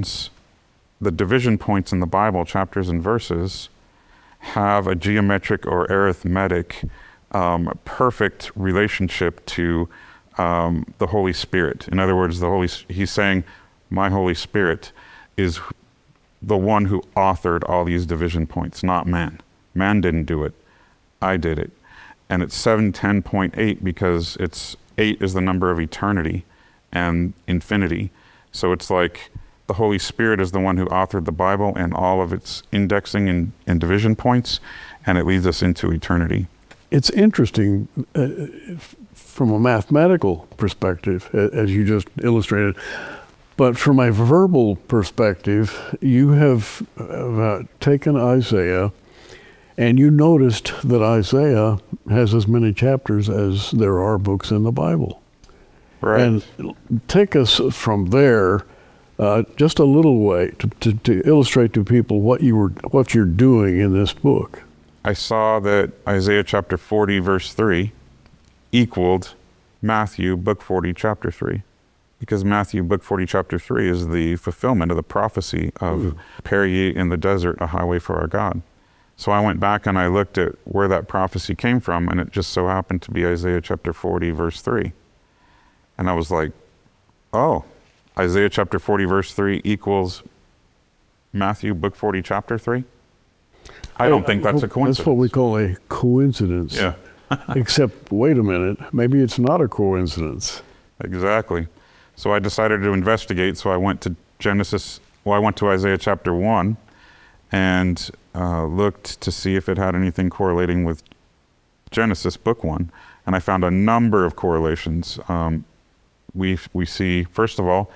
divisions, the division points in the Bible, chapters and verses, have a geometric or arithmetic perfect relationship to the Holy Spirit. In other words, he's saying, my Holy Spirit is the one who authored all these division points, not man. Man didn't do it. I did it. And it's 710.8 because 8 is the number of eternity and infinity. So it's like the Holy Spirit is the one who authored the Bible and all of its indexing and division points, and it leads us into eternity. It's interesting from a mathematical perspective, as you just illustrated, but from a verbal perspective, you have taken Isaiah, and you noticed that Isaiah has as many chapters as there are books in the Bible. Right. And take us from there just a little way to illustrate to people what you're doing in this book. I saw that Isaiah chapter 40, verse 3 equaled Matthew book 40, chapter 3. Because Matthew book 40, chapter 3 is the fulfillment of the prophecy of prepare ye in the desert a highway for our God. So I went back and I looked at where that prophecy came from, and it just so happened to be Isaiah chapter 40, verse 3. And I was like, oh, Isaiah chapter 40, verse 3 equals Matthew book 40, chapter 3? I don't think that's a coincidence. That's what we call a coincidence. Yeah. Except, wait a minute, maybe it's not a coincidence. Exactly. So I decided to investigate, so I went to I went to Isaiah chapter 1 and looked to see if it had anything correlating with Genesis book 1. And I found a number of correlations. We see, first of all,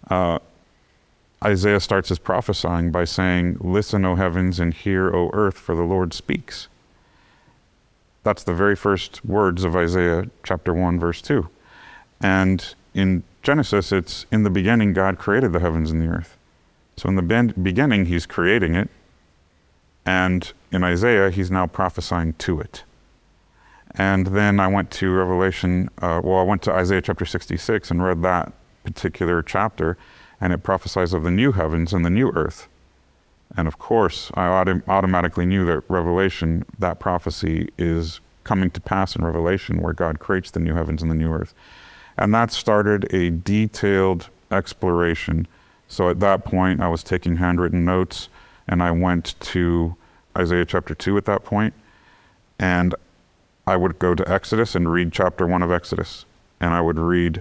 Isaiah starts his prophesying by saying, listen, O heavens, and hear, O earth, for the Lord speaks. That's the very first words of Isaiah chapter 1, verse 2. And in Genesis, it's in the beginning, God created the heavens and the earth. So in the beginning, he's creating it. And in Isaiah, he's now prophesying to it. And then I went to I went to Isaiah chapter 66 and read that particular chapter, and it prophesies of the new heavens and the new earth. And of course, I automatically knew that Revelation, that prophecy is coming to pass in Revelation, where God creates the new heavens and the new earth. And that started a detailed exploration. So at that point, I was taking handwritten notes, and I went to Isaiah chapter 2 at that point, and I would go to Exodus and read chapter 1 of Exodus, and I would read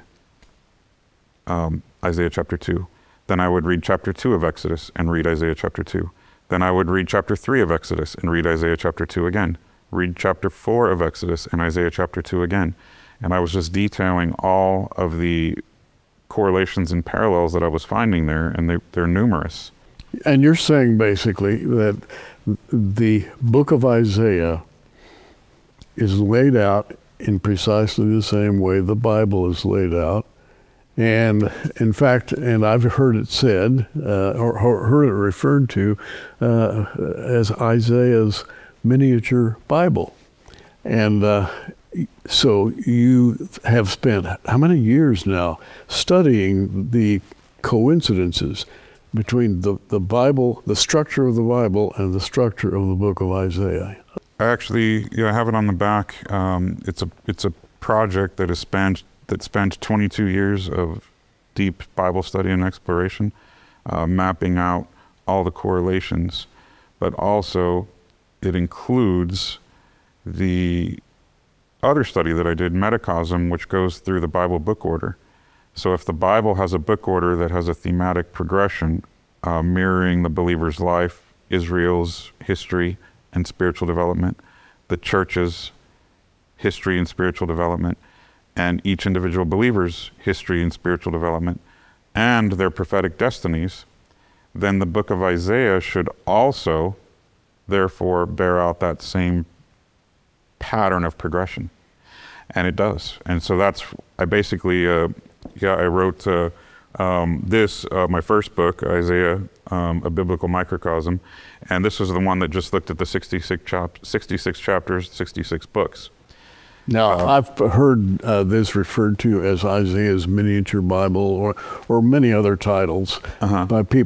Isaiah chapter 2. Then I would read chapter 2 of Exodus and read Isaiah chapter 2. Then I would read chapter 3 of Exodus and read Isaiah chapter 2 again. Read chapter 4 of Exodus and Isaiah chapter 2 again. And I was just detailing all of the correlations and parallels that I was finding there, and they're numerous. And you're saying basically that the book of Isaiah is laid out in precisely the same way the Bible is laid out. And in fact, and I've heard it said, or heard it referred to as Isaiah's miniature Bible. And so you have spent how many years now studying the coincidences between the Bible, the structure of the Bible, and the structure of the book of Isaiah? Actually, I have it on the back. It's a project that spanned 22 years of deep Bible study and exploration, mapping out all the correlations, but also it includes the other study that I did, Metacosm, which goes through the Bible book order. So if the Bible has a book order that has a thematic progression mirroring the believer's life, Israel's history and spiritual development, the church's history and spiritual development, and each individual believer's history and spiritual development, and their prophetic destinies, then the book of Isaiah should also, therefore, bear out that same pattern of progression. And it does. And so I basically, I wrote my first book, Isaiah, A Biblical Microcosm, and this was the one that just looked at the 66 chapters, 66 books. Now, I've heard this referred to as Isaiah's miniature Bible, or many other titles by people